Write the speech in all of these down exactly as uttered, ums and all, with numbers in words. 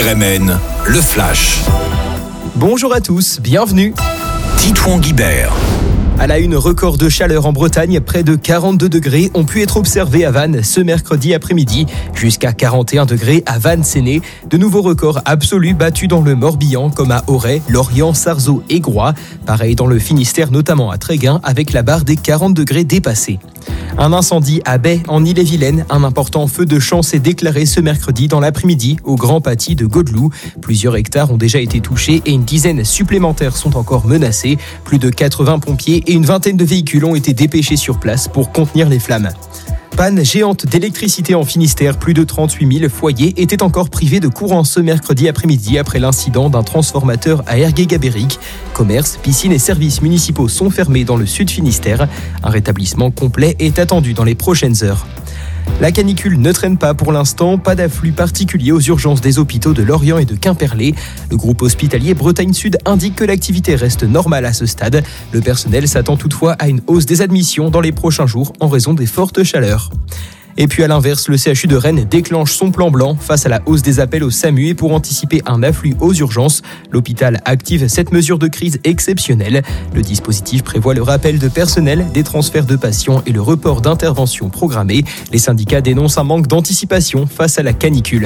R M N, le Flash. Bonjour à tous, bienvenue. Titouan Guibert. À la une, record de chaleur en Bretagne, près de quarante-deux degrés ont pu être observés à Vannes ce mercredi après-midi, jusqu'à quarante et un degrés à Vannes-Séné. De nouveaux records absolus battus dans le Morbihan comme à Auray, Lorient, Sarzeau et Groix. Pareil dans le Finistère, notamment à Tréguin, avec la barre des quarante degrés dépassée. Un incendie à Baie, en Ille-et-Vilaine. Un important feu de champ s'est déclaré ce mercredi dans l'après-midi au Grand Paty de Godeloup. Plusieurs hectares ont déjà été touchés et une dizaine supplémentaires sont encore menacés. Plus de quatre-vingts pompiers et une vingtaine de véhicules ont été dépêchés sur place pour contenir les flammes. Panne géante d'électricité en Finistère, plus de trente-huit mille foyers étaient encore privés de courant ce mercredi après-midi après l'incident d'un transformateur à Ergué-Gabéric. Commerces, piscines et services municipaux sont fermés dans le sud Finistère. Un rétablissement complet est attendu dans les prochaines heures. La canicule ne traîne pas pour l'instant, pas d'afflux particulier aux urgences des hôpitaux de Lorient et de Quimperlé. Le groupe hospitalier Bretagne Sud indique que l'activité reste normale à ce stade. Le personnel s'attend toutefois à une hausse des admissions dans les prochains jours en raison des fortes chaleurs. Et puis à l'inverse, le C H U de Rennes déclenche son plan blanc face à la hausse des appels au SAMU et pour anticiper un afflux aux urgences. L'hôpital active cette mesure de crise exceptionnelle. Le dispositif prévoit le rappel de personnel, des transferts de patients et le report d'interventions programmées. Les syndicats dénoncent un manque d'anticipation face à la canicule.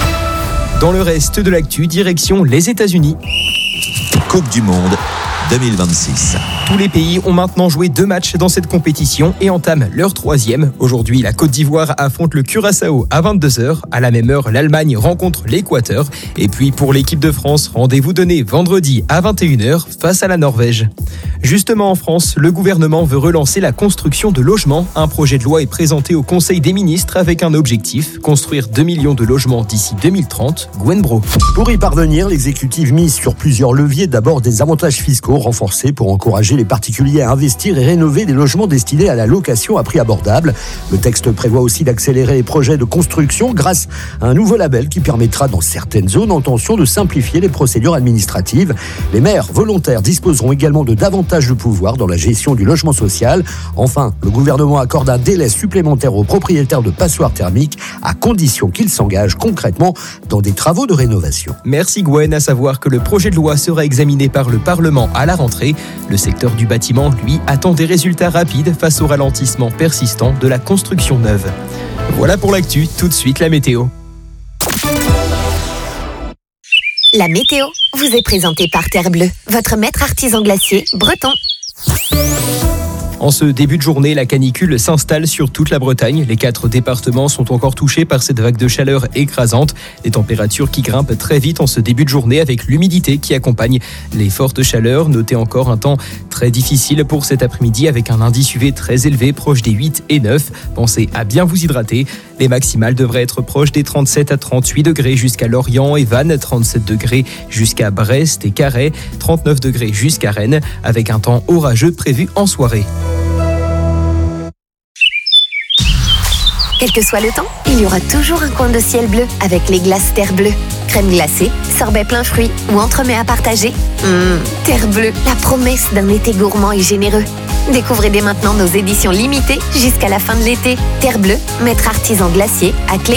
Dans le reste de l'actu, direction les États-Unis. Coupe du Monde deux mille vingt-six. Tous les pays ont maintenant joué deux matchs dans cette compétition et entament leur troisième. Aujourd'hui, la Côte d'Ivoire affronte le Curaçao à vingt-deux heures. À la même heure, l'Allemagne rencontre l'Équateur. Et puis pour l'équipe de France, rendez-vous donné vendredi à vingt et une heures face à la Norvège. Justement en France, le gouvernement veut relancer la construction de logements. Un projet de loi est présenté au Conseil des ministres avec un objectif, construire deux millions de logements d'ici deux mille trente. Gwen Bro. Pour y parvenir, l'exécutif mise sur plusieurs leviers. D'abord des avantages fiscaux renforcés pour encourager les particuliers à investir et rénover des logements destinés à la location à prix abordable. Le texte prévoit aussi d'accélérer les projets de construction grâce à un nouveau label qui permettra dans certaines zones en tension de simplifier les procédures administratives. Les maires volontaires disposeront également de davantage de pouvoir dans la gestion du logement social. Enfin, le gouvernement accorde un délai supplémentaire aux propriétaires de passoires thermiques à condition qu'ils s'engagent concrètement dans des travaux de rénovation. Merci Gwen, à savoir que le projet de loi sera examiné par le Parlement à la rentrée. Le secteur du bâtiment, lui, attend des résultats rapides face au ralentissement persistant de la construction neuve. Voilà pour l'actu, tout de suite la météo. La météo vous est présentée par Terre Bleue, votre maître artisan glacier breton. En ce début de journée, la canicule s'installe sur toute la Bretagne. Les quatre départements sont encore touchés par cette vague de chaleur écrasante. Des températures qui grimpent très vite en ce début de journée avec l'humidité qui accompagne les fortes chaleurs. Notez encore un temps très difficile pour cet après-midi avec un indice U V très élevé, proche des huit et neuf. Pensez à bien vous hydrater. Les maximales devraient être proches des trente-sept à trente-huit degrés jusqu'à Lorient et Vannes, trente-sept degrés jusqu'à Brest et Carhaix, trente-neuf degrés jusqu'à Rennes, avec un temps orageux prévu en soirée. Quel que soit le temps, il y aura toujours un coin de ciel bleu avec les glaces Terre Bleue. Crème glacée, sorbet plein fruits ou entremets à partager. Mmh, Terre Bleue, la promesse d'un été gourmand et généreux. Découvrez dès maintenant nos éditions limitées jusqu'à la fin de l'été. Terre Bleue, maître artisan glacier à Clé.